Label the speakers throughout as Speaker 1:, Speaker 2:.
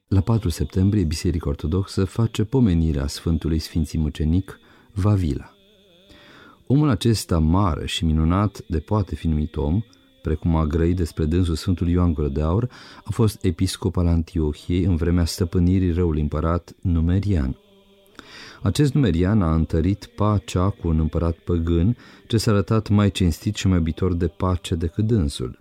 Speaker 1: La 4 septembrie, Biserica Ortodoxă face pomenirea Sfântului Sfințimucenic Vavila. Omul acesta mare și minunat de poate fi numit om, precum a grăit despre dânsul Sfântul Ioan Gură de Aur, a fost episcop al Antiohiei în vremea stăpânirii răului împărat Numerian. Acest Numerian a întărit pacea cu un împărat păgân ce s-a arătat mai cinstit și mai iubitor de pace decât dânsul.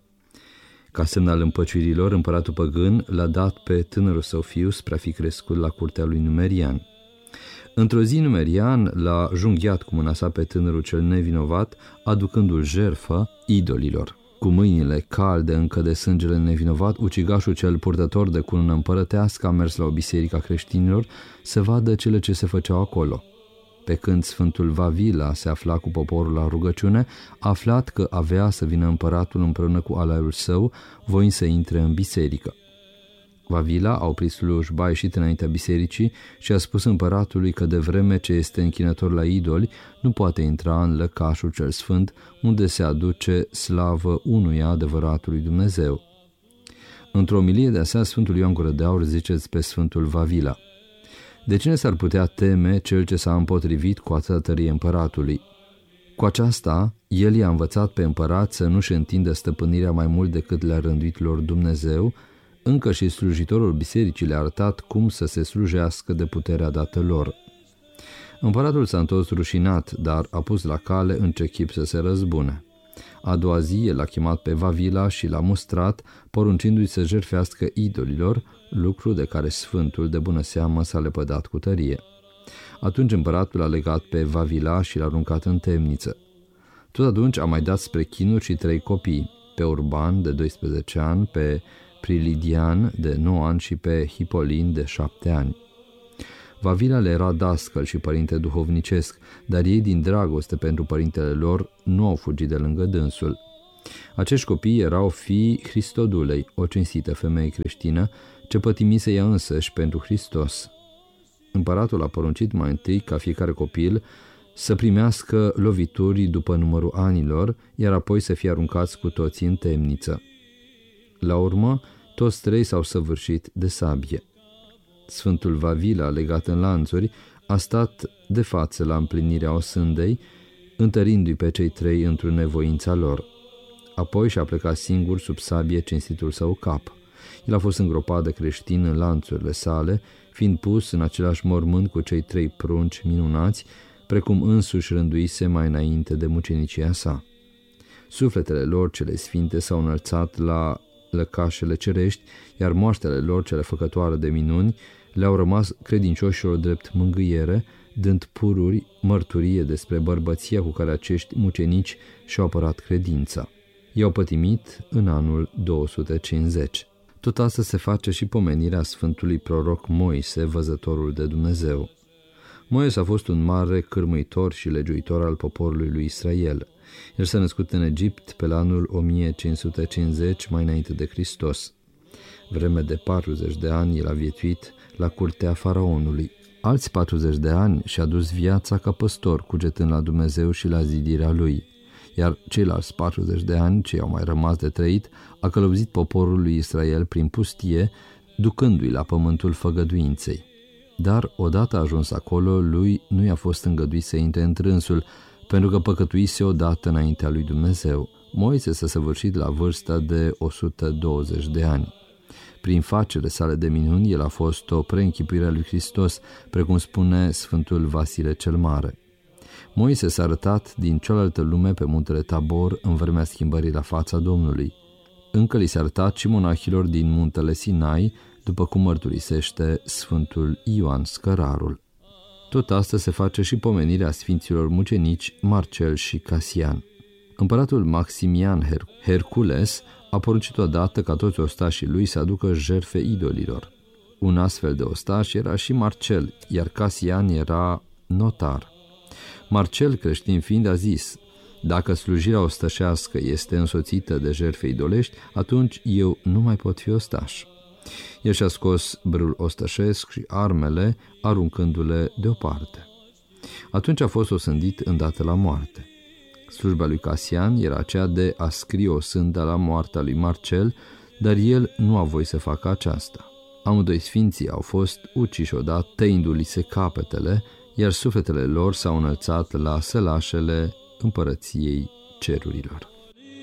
Speaker 1: Ca semn al împăciuirilor, împăratul păgân l-a dat pe tânărul său fiu spre a fi crescut la curtea lui Numerian. Într-o zi Numerian l-a junghiat cu mâna sa pe tânărul cel nevinovat, aducându-l jertfă idolilor. Cu mâinile calde încă de sângele nevinovat, ucigașul cel purtător de cunună împărătească a mers la o biserică a creștinilor să vadă cele ce se făceau acolo. Pe când Sfântul Vavila se afla cu poporul la rugăciune, a aflat că avea să vină împăratul împreună cu alaiul său, voind să intre în biserică. Vavila a oprit slujba, a ieșit înaintea bisericii și a spus împăratului că de vreme ce este închinător la idoli, nu poate intra în lăcașul cel sfânt, unde se aduce slavă unuia adevăratului Dumnezeu. Într-o omilie de aseară, Sfântul Ioan Gură de Aur zice despre Sfântul Vavila: de cine s-ar putea teme cel ce s-a împotrivit cu atâta tărie împăratului? Cu aceasta, el i-a învățat pe împărat să nu-și întindă stăpânirea mai mult decât le-a rânduit lor Dumnezeu, încă și slujitorul bisericii le-a arătat cum să se slujească de puterea dată lor. Împăratul s-a întors rușinat, dar a pus la cale în ce chip să se răzbune. A doua zi el a chemat pe Vavila și l-a mustrat, poruncindu-i să jertfească idolilor, lucru de care Sfântul de bună seamă s-a lepădat cu tărie. Atunci împăratul a legat pe Vavila și l-a aruncat în temniță. Tot atunci a mai dat spre chinuri și 3 copii, pe Urban de 12 ani, pe Prilidian de 9 ani și pe Hipolin de 7 ani. Vavila le era dascăl și părinte duhovnicesc, dar ei, din dragoste pentru părintele lor, nu au fugit de lângă dânsul. Acești copii erau fiii Hristodulei, o cinstită femeie creștină, ce pătimise ea însăși pentru Hristos. Împăratul a poruncit mai întâi ca fiecare copil să primească lovituri după numărul anilor, iar apoi să fie aruncați cu toții în temniță. La urmă, toți 3 s-au săvârșit de sabie. Sfântul Vavila, legat în lanțuri, a stat de față la împlinirea osândei, întărindu-i pe cei 3 într-o nevoința lor. Apoi și-a plecat singur sub sabie cinstitul său cap. El a fost îngropat de creștini în lanțurile sale, fiind pus în același mormânt cu cei 3 prunci minunați, precum însuși rânduise mai înainte de mucenicia sa. Sufletele lor cele sfinte s-au înălțat la lăcașele cerești, iar moaștele lor cele făcătoare de minuni le-au rămas credincioșilor drept mângâiere, dând pururi mărturie despre bărbăția cu care acești mucenici și-au apărat credința. I-au pătimit în anul 250. Tot asta se face și pomenirea Sfântului Proroc Moise, văzătorul de Dumnezeu. Moise a fost un mare cârmuitor și legiuitor al poporului lui Israel. El s-a născut în Egipt pe anul 1550 mai înainte de Hristos. Vreme de 40 de ani el a viețuit la curtea faraonului. Alți 40 de ani și-a dus viața ca păstor, cugetând la Dumnezeu și la zidirea lui. Iar ceilalți 40 de ani, ce au mai rămas de trăit, a călăuzit poporul lui Israel prin pustie, ducându-i la pământul făgăduinței. Dar, odată ajuns acolo, lui nu i-a fost îngăduit să intre în trânsul, pentru că păcătuise odată înaintea lui Dumnezeu. Moise s-a săvârșit la vârsta de 120 de ani. Prin facele sale de minuni, el a fost o preînchipuire a lui Hristos, precum spune Sfântul Vasile cel Mare. Moise s-a arătat din cealaltă lume pe muntele Tabor în vremea schimbării la fața Domnului. Încă li s-a arătat și monahilor din muntele Sinai, după cum mărturisește Sfântul Ioan Scărarul. Tot asta se face și pomenirea sfinților mucenici Marcel și Casian. Împăratul Maximian Hercules a poruncit odată ca toți ostașii lui să aducă jertfe idolilor. Un astfel de ostaș era și Marcel, iar Casian era notar. Marcel, creștin fiind, a zis: dacă slujirea ostășească este însoțită de jertfe idolești, atunci eu nu mai pot fi ostaș. El și-a scos brâul ostășesc și armele, aruncându-le deoparte. Atunci a fost osândit îndată la moarte. Slujba lui Casian era aceea de a scrie o sândă la moartea lui Marcel, dar el nu a voit să facă aceasta. Amândoi sfinții au fost uciși odată, tăindu-li se capetele, iar sufletele lor s-au înălțat la sălașele împărăției cerurilor.